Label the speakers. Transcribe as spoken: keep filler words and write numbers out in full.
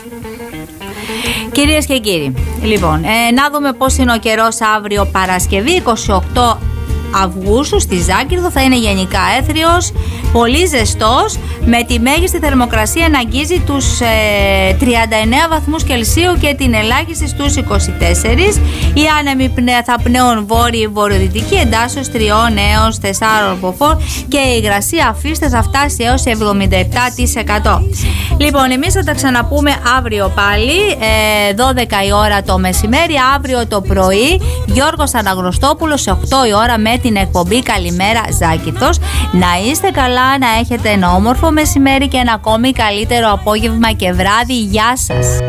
Speaker 1: Κυρίες και κύριοι, λοιπόν, ε, να δούμε πώς είναι ο καιρός αύριο Παρασκευή είκοσι οκτώ Αυγούστου στη Ζάκυνθο. Θα είναι γενικά έθριος, πολύ ζεστός, με τη μέγιστη θερμοκρασία να αγγίζει τους ε, τριάντα εννέα βαθμούς Κελσίου και την ελάχιστη στους είκοσι τέσσερα. Οι άνεμοι θα πνέουν βόρειοι βορειοδυτικοί εντάσσεως τριών έως τεσσάρων μποφόρ και η υγρασία αφήστε θα φτάσει έως εβδομήντα επτά τοις εκατό. Λοιπόν, εμείς θα τα ξαναπούμε αύριο πάλι, ε, δώδεκα η ώρα το μεσημέρι. Αύριο το πρωί Γιώργος Αναγνωστόπουλος σε οκτώ η ώρα με την εκπομπή Καλημέρα Ζάκυνθος. Να είστε καλά, να έχετε ένα όμορφο μεσημέρι και ένα ακόμη καλύτερο απόγευμα και βράδυ. Γεια σας.